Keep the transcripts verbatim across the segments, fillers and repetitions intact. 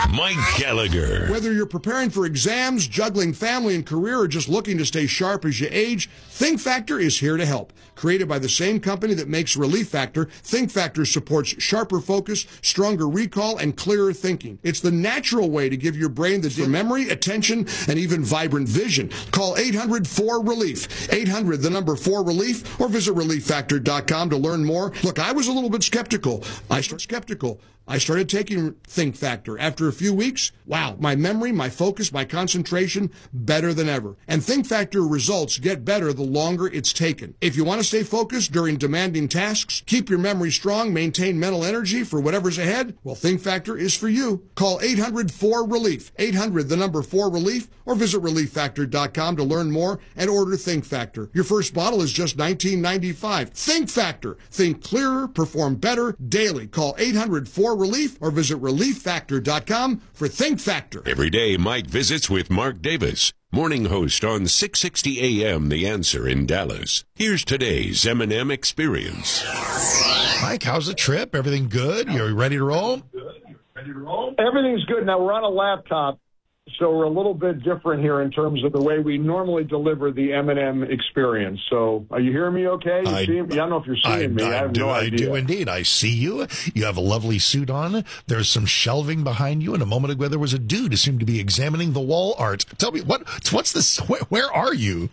Mike Gallagher. Whether you're preparing for exams, juggling family and career, or just looking to stay sharp as you age, Think Factor is here to help. Created by the same company that makes Relief Factor, Think Factor supports sharper focus, stronger recall, and clearer thinking. It's the natural way to give your brain the for memory, attention, and even vibrant vision. Call eight hundred four relief. eight hundred, the number four relief, or visit relief factor dot com to learn more. Look, I was a little bit skeptical. I started skeptical. I started taking Think Factor. After a few weeks, wow, my memory, my focus, my concentration, better than ever. And Think Factor results get better the longer it's taken. If you want to stay focused during demanding tasks, keep your memory strong, maintain mental energy for whatever's ahead, well, Think Factor is for you. Call eight hundred four relief. eight hundred, the number four relief, or visit relief factor dot com to learn more and order Think Factor. Your first bottle is just nineteen ninety-five. Think Factor. Think clearer, perform better daily. Call eight hundred four relief or visit relief factor dot com for Think Factor. Every day, Mike visits with Mark Davis, morning host on six sixty A M The Answer in Dallas. Here's today's M and M Experience. Mike, how's the trip? Everything good? You ready to roll? Everything's good. Now, we're on a laptop, so we're a little bit different here in terms of the way we normally deliver the M and M Experience. So are you hearing me okay? You I, see me? I don't know if you're seeing I, me. I, I have do, no I idea. do indeed. I see you. You have a lovely suit on. There's some shelving behind you, and a moment ago there was a dude who seemed to be examining the wall art. Tell me, what? what's this? Where, where are you?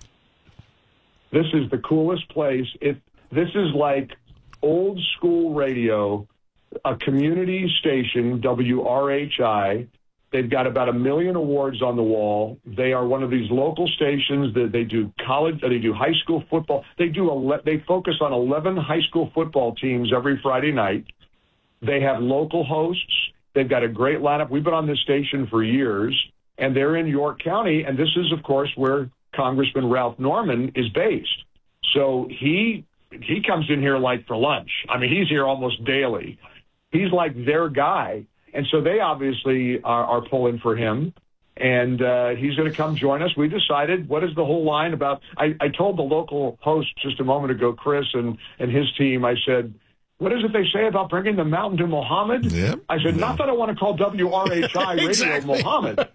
This is the coolest place. It, this is like old school radio, a community station, W R H I. They've got about a million awards on the wall. They are one of these local stations that they do college, they do high school football. They do ele- they focus on eleven high school football teams every Friday night. They have local hosts. They've got a great lineup. We've been on this station for years, and they're in York County, and this is, of course, where Congressman Ralph Norman is based. So he he comes in here like for lunch. I mean, he's here almost daily. He's like their guy. And so they obviously are, are pulling for him, and uh, he's going to come join us. We decided, what is the whole line about? I, I told the local host just a moment ago, Chris, and, and his team, I said, what is it they say about bringing the mountain to Muhammad? Yep. I said, not that I want to call W R H I Radio Exactly. Muhammad,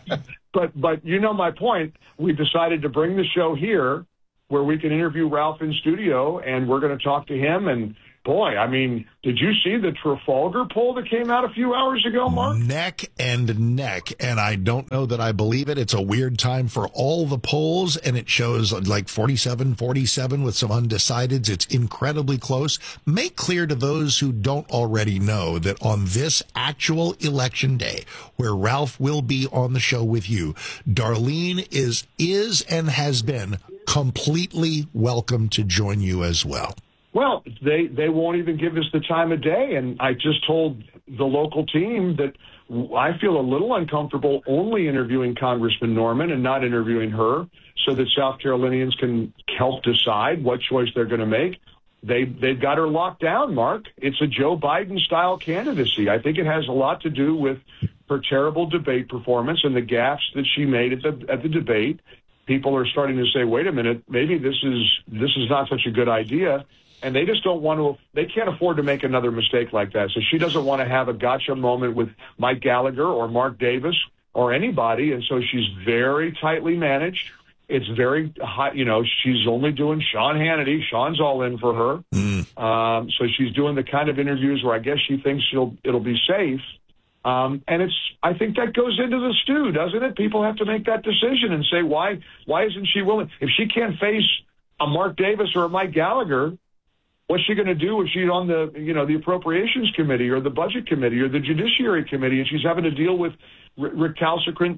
but, but you know my point. We decided to bring the show here where we can interview Ralph in studio, and we're going to talk to him. And boy, I mean, did you see the Trafalgar poll that came out a few hours ago, Mark? Neck and neck, and I don't know that I believe it. It's a weird time for all the polls, and it shows like forty-seven forty-seven with some undecideds. It's incredibly close. Make clear to those who don't already know that on this actual election day, where Ralph will be on the show with you, Darlene is is and has been completely welcome to join you as well. Well, they, they won't even give us the time of day, and I just told the local team that I feel a little uncomfortable only interviewing Congressman Norman and not interviewing her, so that South Carolinians can help decide what choice they're going to make. They, they've got her locked down, Mark. It's a Joe Biden-style candidacy. I think it has a lot to do with her terrible debate performance and the gaffes that she made at the at the debate. People are starting to say, wait a minute, maybe this is this is not such a good idea. And they just don't want to, they can't afford to make another mistake like that. So she doesn't want to have a gotcha moment with Mike Gallagher or Mark Davis or anybody. And so she's very tightly managed. It's very high, you know, she's only doing Sean Hannity. Sean's all in for her. Mm. Um, so she's doing the kind of interviews where I guess she thinks she'll, it'll be safe. Um, and it's, I think that goes into the stew, doesn't it? People have to make that decision and say, why, why isn't she willing? If she can't face a Mark Davis or a Mike Gallagher, what's she going to do if she's on the, you know, the Appropriations Committee or the Budget Committee or the Judiciary Committee, and she's having to deal with recalcitrant,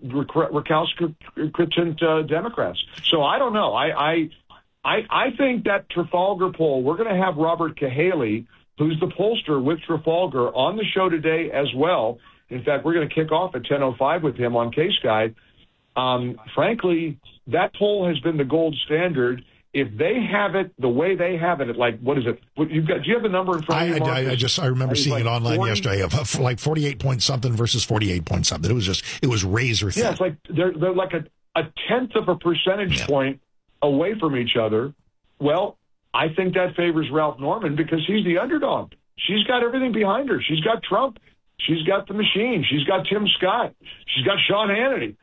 recalcitrant uh, Democrats? So I don't know. I, I, I, I think that Trafalgar poll, we're going to have Robert Cahaley, who's the pollster with Trafalgar, on the show today as well. In fact, we're going to kick off at ten oh five with him on Case Guide. Um, frankly, that poll has been the gold standard. If they have it the way they have it, like, what is it? What, you've got, do you have the number in front of you, Mark? I, I, I just, I remember seeing like it online forty yesterday, of like forty-eight point something versus forty-eight point something. It was just, it was razor thin. Yeah, it's like they're, they're like a, a tenth of a percentage yeah. point away from each other. Well, I think that favors Ralph Norman because he's the underdog. She's got everything behind her. She's got Trump. She's got the machine. She's got Tim Scott. She's got Sean Hannity.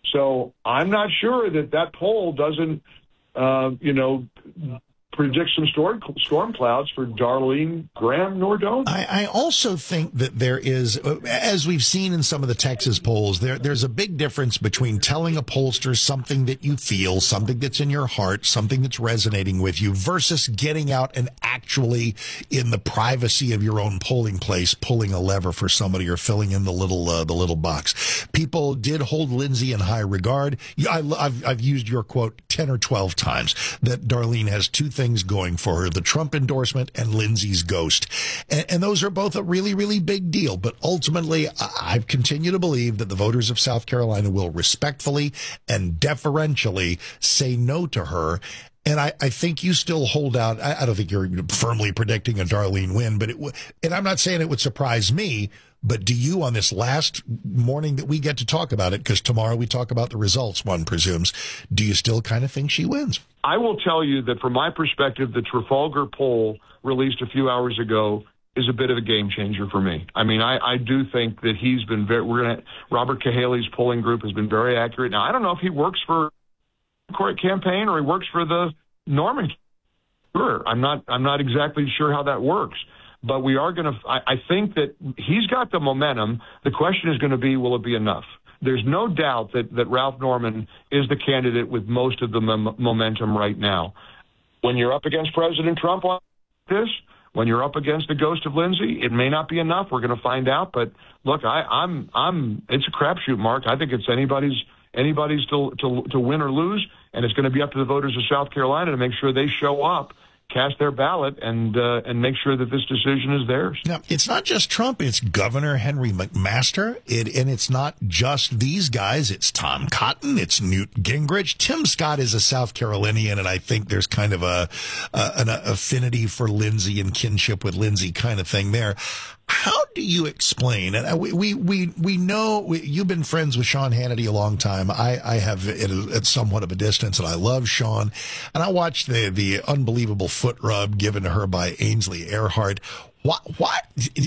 So I'm not sure that that poll doesn't, uh, you know, predict some storm, storm clouds for Darlene Graham Nordone. I, I also think that there is, as we've seen in some of the Texas polls, there there's a big difference between telling a pollster something that you feel, something that's in your heart, something that's resonating with you, versus getting out and actually, in the privacy of your own polling place, pulling a lever for somebody or filling in the little uh, the little box. People did hold Lindsey in high regard. I, I've, I've used your quote ten or twelve times that Darlene has two things going for her, the Trump endorsement and Lindsey's ghost. And, and those are both a really, really big deal. But ultimately, I, I continue to believe that the voters of South Carolina will respectfully and deferentially say no to her. And I, I think you still hold out. I, I don't think you're firmly predicting a Darlene win, but it w- and I'm not saying it would surprise me. But do you, on this last morning that we get to talk about it, because tomorrow we talk about the results, one presumes, do you still kind of think she wins? I will tell you that from my perspective, the Trafalgar poll released a few hours ago is a bit of a game changer for me. I mean, I, I do think that he's been very, we're going to, Robert Cahaley's polling group has been very accurate. Now, I don't know if he works for the court campaign or he works for the Norman. Sure. I'm not, I'm not exactly sure how that works. But we are going to, I think that he's got the momentum. The question is going to be, will it be enough? There's no doubt that, that Ralph Norman is the candidate with most of the mom- momentum right now. When you're up against President Trump on this, when you're up against the ghost of Lindsey, it may not be enough. We're going to find out. But look, I, I'm, I'm, it's a crapshoot, Mark. I think it's anybody's, anybody's to, to, to win or lose. And it's going to be up to the voters of South Carolina to make sure they show up, cast their ballot, and uh, and make sure that this decision is theirs. Now, it's not just Trump. It's Governor Henry McMaster. It, and it's not just these guys. It's Tom Cotton. It's Newt Gingrich. Tim Scott is a South Carolinian, and I think there's kind of a, a an affinity for Lindsey and kinship with Lindsey kind of thing there. How do you explain, and we we we, we know we, you've been friends with Sean Hannity a long time. I, I have it at somewhat of a distance, and I love Sean. And I watched the the unbelievable foot rub given to her by Ainsley Earhart. Why, why,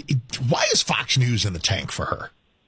why is Fox News in the tank for her?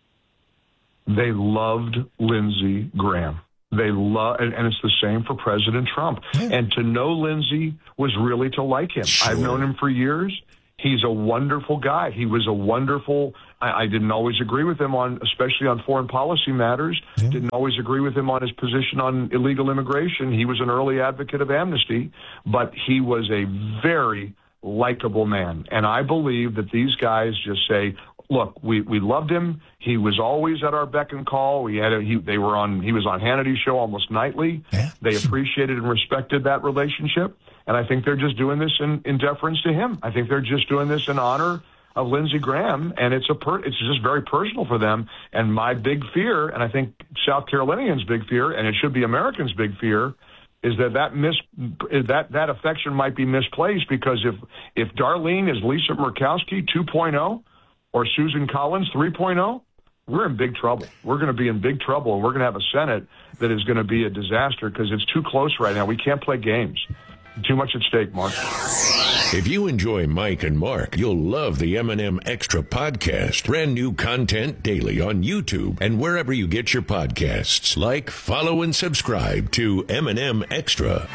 They loved Lindsey Graham. They love, and, and it's the same for President Trump. Yeah. And to know Lindsey was really to like him. Sure. I've known him for years. He's a wonderful guy. He was a wonderful, I, I didn't always agree with him on, especially on foreign policy matters, yeah. Didn't always agree with him on his position on illegal immigration. He was an early advocate of amnesty, but he was a very likable man. And I believe that these guys just say, look, we, we loved him. He was always at our beck and call. We had a, he, they were on, he was on Hannity's show almost nightly. Yeah. They appreciated and respected that relationship. And I think they're just doing this in, in deference to him. I think they're just doing this in honor of Lindsey Graham, and it's a per, it's just very personal for them. And my big fear, and I think South Carolinians' big fear, and it should be Americans' big fear, is that that mis that that affection might be misplaced, because if if Darlene is Lisa Murkowski two point oh or Susan Collins three point oh, we're in big trouble. We're going to be in big trouble, and we're going to have a Senate that is going to be a disaster because it's too close right now. We can't play games. Too much at stake, Mark. If you enjoy Mike and Mark, you'll love the M and M Extra podcast. Brand new content daily on YouTube and wherever you get your podcasts. Like, follow, and subscribe to M and M Extra.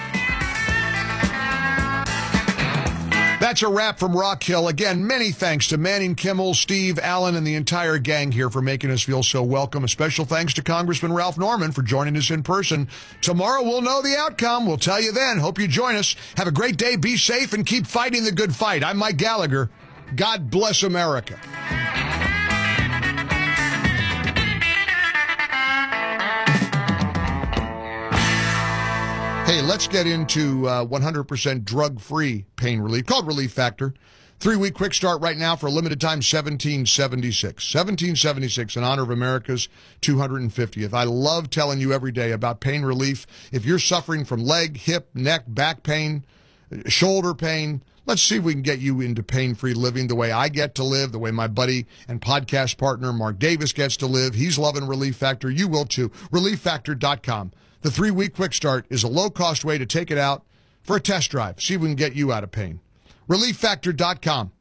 That's a wrap from Rock Hill. Again, many thanks to Manning Kimmel, Steve, Allen, and the entire gang here for making us feel so welcome. A special thanks to Congressman Ralph Norman for joining us in person. Tomorrow we'll know the outcome. We'll tell you then. Hope you join us. Have a great day. Be safe and keep fighting the good fight. I'm Mike Gallagher. God bless America. Hey, let's get into uh, one hundred percent drug-free pain relief, called Relief Factor. Three-week quick start right now for a limited time, seventeen seventy-six. seventeen seventy-six in honor of America's two hundred fiftieth. I love telling you every day about pain relief. If you're suffering from leg, hip, neck, back pain, shoulder pain, let's see if we can get you into pain-free living the way I get to live, the way my buddy and podcast partner Mark Davis gets to live. He's loving Relief Factor. You will too. relief factor dot com. The three-week quick start is a low-cost way to take it out for a test drive. See if we can get you out of pain. relief factor dot com.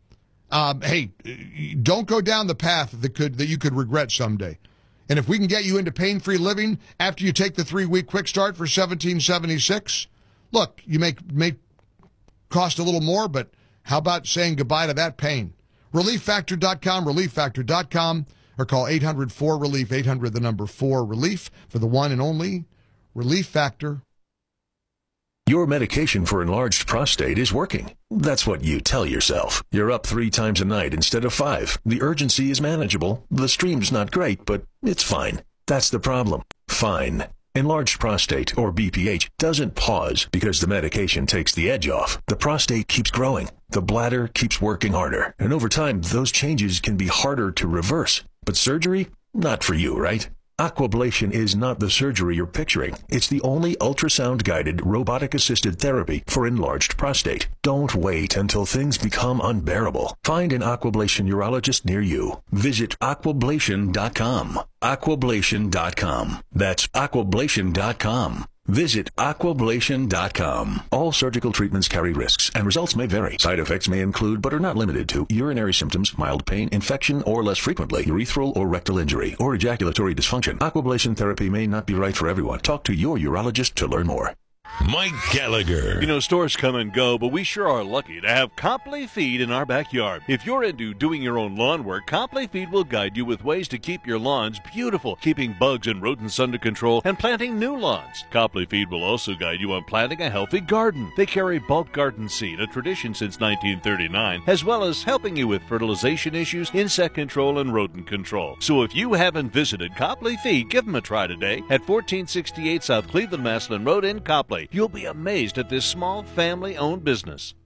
Um, hey, don't go down the path that could that you could regret someday. And if we can get you into pain-free living after you take the three-week quick start for seventeen seventy-six, look, you may may cost a little more, but how about saying goodbye to that pain? relief factor dot com, relief factor dot com, or call eight hundred four relief, eight hundred the number four relief for the one and only Relief Factor. Your medication for enlarged prostate is working. That's what you tell yourself. You're up three times a night instead of five. The urgency is manageable. The stream's not great, but it's fine. That's the problem. Fine. Enlarged prostate, or B P H, doesn't pause because the medication takes the edge off. The prostate keeps growing. The bladder keeps working harder. And over time, those changes can be harder to reverse. But surgery? Not for you, right? Aquablation is not the surgery you're picturing. It's the only ultrasound-guided, robotic-assisted therapy for enlarged prostate. Don't wait until things become unbearable. Find an Aquablation urologist near you. Visit aquablation dot com. aquablation dot com. That's aquablation dot com. Visit aquablation dot com. All surgical treatments carry risks, and results may vary. Side effects may include, but are not limited to, urinary symptoms, mild pain, infection, or less frequently, urethral or rectal injury, or ejaculatory dysfunction. Aquablation therapy may not be right for everyone. Talk to your urologist to learn more. Mike Gallagher. You know, stores come and go, but we sure are lucky to have Copley Feed in our backyard. If you're into doing your own lawn work, Copley Feed will guide you with ways to keep your lawns beautiful, keeping bugs and rodents under control, and planting new lawns. Copley Feed will also guide you on planting a healthy garden. They carry bulk garden seed, a tradition since nineteen thirty-nine, as well as helping you with fertilization issues, insect control, and rodent control. So if you haven't visited Copley Feed, give them a try today at fourteen sixty-eight South Cleveland Maslin Road in Copley. You'll be amazed at this small, family-owned business.